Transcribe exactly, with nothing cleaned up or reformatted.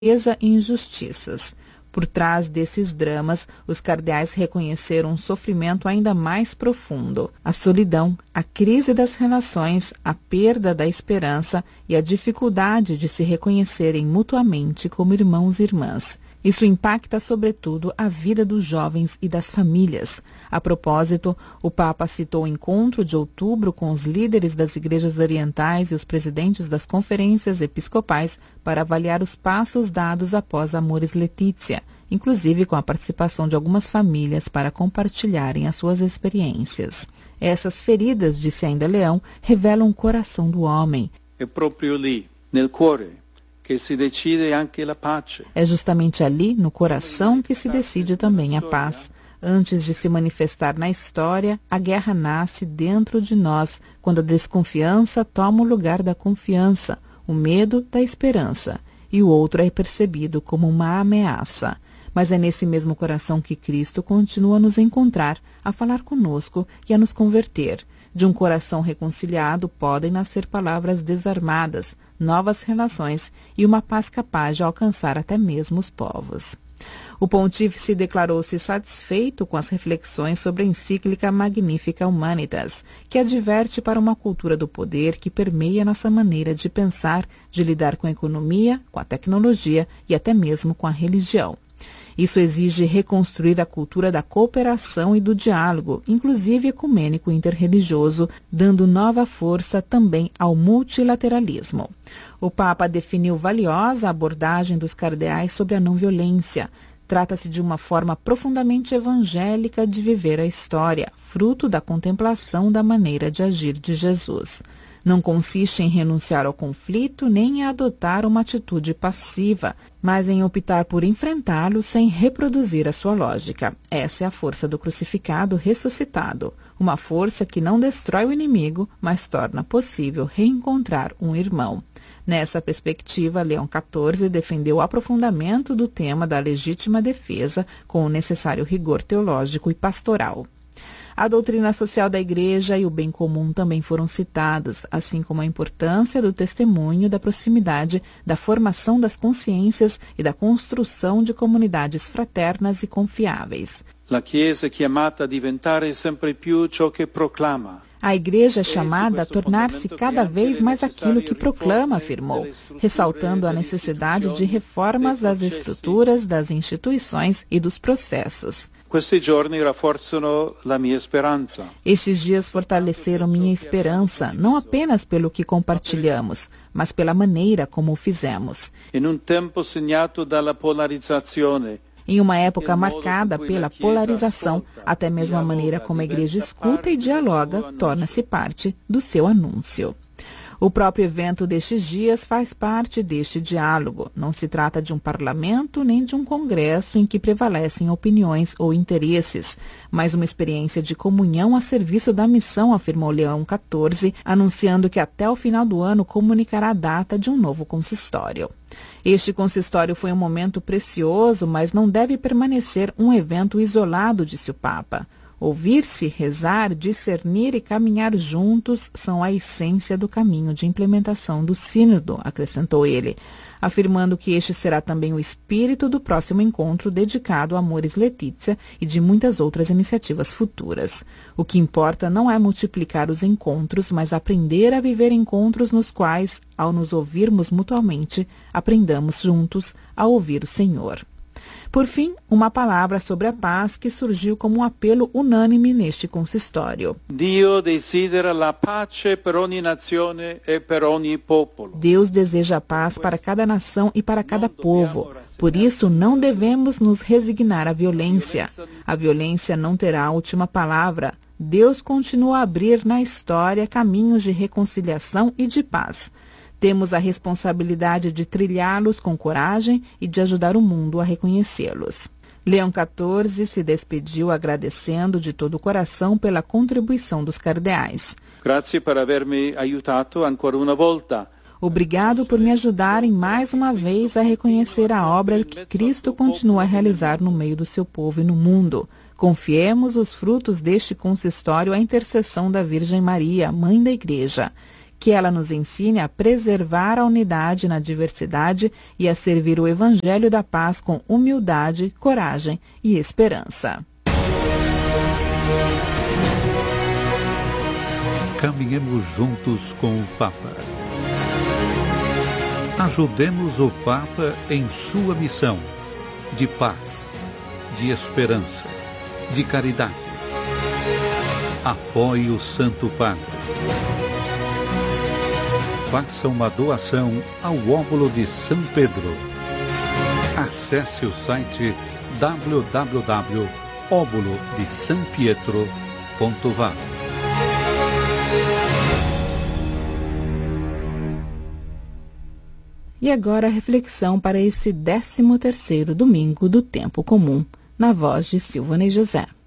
pobreza e injustiças. Por trás desses dramas, os cardeais reconheceram um sofrimento ainda mais profundo: a solidão, a crise das relações, a perda da esperança e a dificuldade de se reconhecerem mutuamente como irmãos e irmãs. Isso impacta, sobretudo, a vida dos jovens e das famílias. A propósito, o Papa citou o encontro de outubro com os líderes das igrejas orientais e os presidentes das conferências episcopais para avaliar os passos dados após Amoris Laetitia, inclusive com a participação de algumas famílias para compartilharem as suas experiências. Essas feridas, disse ainda Leão, revelam o coração do homem. É próprio lì, nel cuore, que se decide anche la pace. É justamente ali, no coração, que se decide também a paz. Antes de se manifestar na história, a guerra nasce dentro de nós, quando a desconfiança toma o lugar da confiança, o medo da esperança, e o outro é percebido como uma ameaça. Mas é nesse mesmo coração que Cristo continua a nos encontrar, a falar conosco e a nos converter. De um coração reconciliado podem nascer palavras desarmadas, novas relações e uma paz capaz de alcançar até mesmo os povos. O pontífice declarou-se satisfeito com as reflexões sobre a encíclica Magnificat Humanitas, que adverte para uma cultura do poder que permeia nossa maneira de pensar, de lidar com a economia, com a tecnologia e até mesmo com a religião. Isso exige reconstruir a cultura da cooperação e do diálogo, inclusive ecumênico e interreligioso, dando nova força também ao multilateralismo. O Papa definiu valiosa a abordagem dos cardeais sobre a não-violência. Trata-se de uma forma profundamente evangélica de viver a história, fruto da contemplação da maneira de agir de Jesus. Não consiste em renunciar ao conflito nem em adotar uma atitude passiva, mas em optar por enfrentá-lo sem reproduzir a sua lógica. Essa é a força do crucificado ressuscitado, uma força que não destrói o inimigo, mas torna possível reencontrar um irmão. Nessa perspectiva, Leão quatorze defendeu o aprofundamento do tema da legítima defesa com o necessário rigor teológico e pastoral. A doutrina social da Igreja e o bem comum também foram citados, assim como a importância do testemunho, da proximidade, da formação das consciências e da construção de comunidades fraternas e confiáveis. La Chiesa è chiamata a diventare sempre più ciò che proclama. A Igreja é chamada a tornar-se cada vez mais aquilo que proclama, afirmou, ressaltando a necessidade de reformas das estruturas, das instituições e dos processos. Questi giorni rafforzano la mia speranza. Estes dias fortaleceram minha esperança, não apenas pelo que compartilhamos, mas pela maneira como o fizemos. In un tempo segnato dalla polarizzazione, em uma época marcada pela polarização, até mesmo a maneira como a Igreja escuta e dialoga torna-se parte do seu anúncio. O próprio evento destes dias faz parte deste diálogo. Não se trata de um parlamento nem de um congresso em que prevalecem opiniões ou interesses, mas uma experiência de comunhão a serviço da missão, afirmou Leão quatorze, anunciando que até o final do ano comunicará a data de um novo consistório. Este consistório foi um momento precioso, mas não deve permanecer um evento isolado, disse o Papa. Ouvir-se, rezar, discernir e caminhar juntos são a essência do caminho de implementação do sínodo, acrescentou ele, afirmando que este será também o espírito do próximo encontro dedicado a Amoris Laetitia e de muitas outras iniciativas futuras. O que importa não é multiplicar os encontros, mas aprender a viver encontros nos quais, ao nos ouvirmos mutuamente, aprendamos juntos a ouvir o Senhor. Por fim, uma palavra sobre a paz que surgiu como um apelo unânime neste consistório. Dio desidera la pace per ogni nazione e per ogni popolo. Deus deseja a paz para cada nação e para cada povo. Por isso, não devemos nos resignar à violência. A violência não terá a última palavra. Deus continua a abrir na história caminhos de reconciliação e de paz. Temos a responsabilidade de trilhá-los com coragem e de ajudar o mundo a reconhecê-los. Leão quatorze se despediu agradecendo de todo o coração pela contribuição dos cardeais. Grazie per avermi aiutato ancora una volta. Obrigado por me ajudarem mais uma vez a reconhecer a obra que Cristo continua a realizar no meio do seu povo e no mundo. Confiemos os frutos deste consistório à intercessão da Virgem Maria, Mãe da Igreja. Que ela nos ensine a preservar a unidade na diversidade e a servir o Evangelho da Paz com humildade, coragem e esperança. Caminhemos juntos com o Papa. Ajudemos o Papa em sua missão de paz, de esperança, de caridade. Apoie o Santo Padre. Faça uma doação ao óbolo de São Pedro. Acesse o site w w w ponto óbolo de são pietro ponto v a. E agora a reflexão para esse décimo terceiro domingo do Tempo Comum, na voz de Silvana e José.